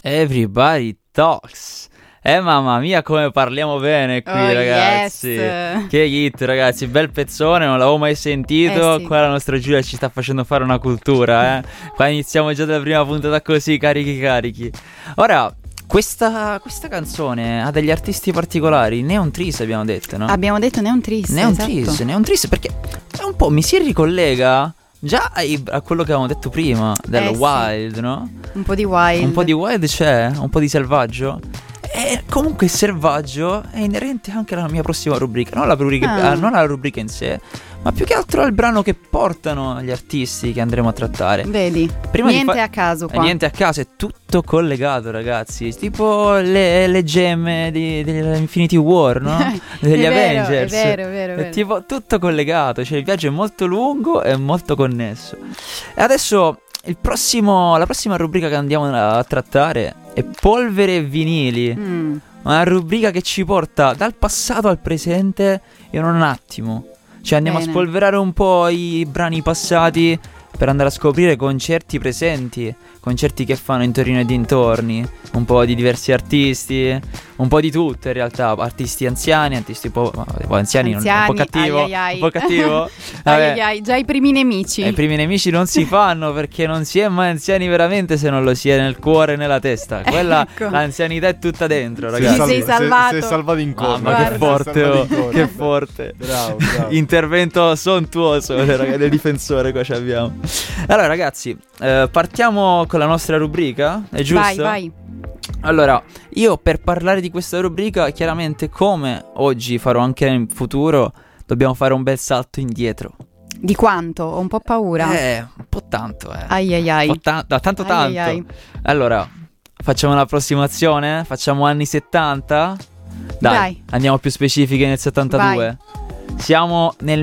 Everybody talks. Mamma mia come parliamo bene qui, ragazzi. Yes. Che hit, ragazzi, bel pezzone, non l'avevo mai sentito. Sì. Qua la nostra Giulia ci sta facendo fare una cultura, Qua iniziamo già dalla prima puntata così, carichi. Ora, questa canzone ha degli artisti particolari. Neon Trees abbiamo detto, no? Abbiamo detto Neon Trees. Neon esatto. Trees, perché è un po', mi si ricollega già a quello che avevamo detto prima del Sì. Wild, no? Un po' di Wild. Un po' di Wild c'è, un po' di selvaggio. E comunque il selvaggio è inerente anche alla mia prossima rubrica. Non alla rubrica in sé, ma più che altro al brano che portano gli artisti che andremo a trattare. Vedi, Prima niente a caso qua. Niente a caso, è tutto collegato, ragazzi. Tipo le gemme dell'Infinity War, no? Degli Avengers. È vero. È tipo tutto collegato. Cioè il viaggio è molto lungo e molto connesso. E adesso la prossima rubrica che andiamo a trattare è Polvere e vinili. Una rubrica che ci porta dal passato al presente in un attimo. Cioè andiamo a spolverare un po' i brani passati per andare a scoprire concerti presenti, concerti che fanno in Torino e dintorni, un po' di diversi artisti, un po' di tutto in realtà, artisti anziani, artisti un po' anziani, un po' cattivo, un po' cattivo. Ai, già i primi nemici. I primi nemici non si fanno perché non si è mai anziani veramente se non lo si è nel cuore e nella testa. Quella, ecco. L'anzianità è tutta dentro, ragazzi. Sei salvato. Sei salvato in corso. Mamma, che forte, che forte. Bravo. Intervento sontuoso del difensore qua ci abbiamo. Allora ragazzi, partiamo con la nostra rubrica, è giusto? Vai. Allora, io per parlare di questa rubrica, chiaramente come oggi farò anche in futuro, dobbiamo fare un bel salto indietro. Di quanto? Ho un po' paura. Un po' tanto, Ai. Un po' tanto. Ai. Allora, facciamo un'approssimazione? Facciamo anni 70? Dai. Andiamo più specifiche nel 72. Vai. Siamo nel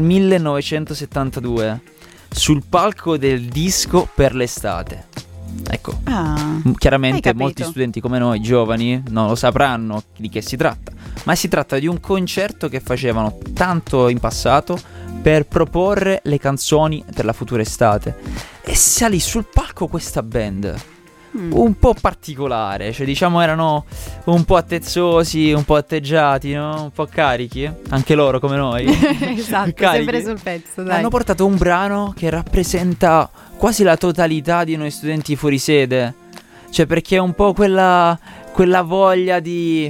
1972, sul palco del disco per l'estate. Ecco, chiaramente molti studenti come noi, giovani, non lo sapranno di che si tratta, ma si tratta di un concerto che facevano tanto in passato per proporre le canzoni per la futura estate. E salì sul palco questa band un po' particolare, cioè diciamo erano un po' attezzosi, un po' atteggiati, no? Un po' carichi, anche loro come noi. Esatto, carichi. sempre sul pezzo, dai. Hanno portato un brano che rappresenta quasi la totalità di noi studenti fuori sede. Cioè perché è un po' quella voglia di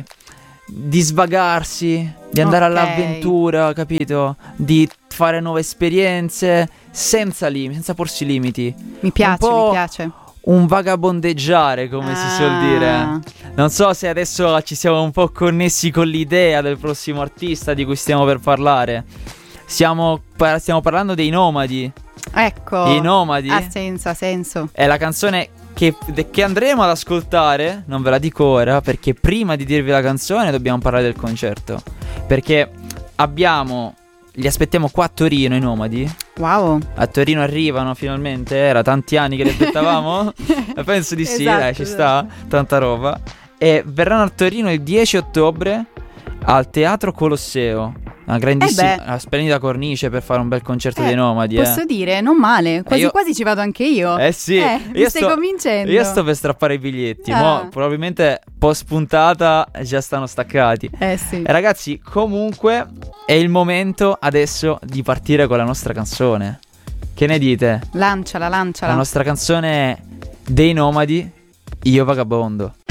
svagarsi, di andare all'avventura, capito? Di fare nuove esperienze senza porsi limiti. Mi piace. Un vagabondeggiare, come si suol dire. Non so se adesso ci siamo un po' connessi con l'idea del prossimo artista di cui stiamo per parlare. Stiamo parlando dei Nomadi. Ecco. I Nomadi. Ha senso. È la canzone che andremo ad ascoltare. Non ve la dico ora, perché prima di dirvi la canzone dobbiamo parlare del concerto. Perché li aspettiamo qua a Torino, i Nomadi. Wow. A Torino arrivano finalmente. Era tanti anni che li aspettavamo. Penso di sì, esatto, ci sta. Tanta roba. E verranno a Torino il 10 ottobre al Teatro Colosseo. Una grandissima, una splendida cornice per fare un bel concerto dei Nomadi. Posso dire, non male. Quasi ci vado anche io. Sì. Mi stai convincendo. Io sto per strappare i biglietti. Mo probabilmente post puntata già stanno staccati. Sì. Ragazzi, comunque è il momento adesso di partire con la nostra canzone. Che ne dite? Lanciala. La nostra canzone dei Nomadi, Io Vagabondo.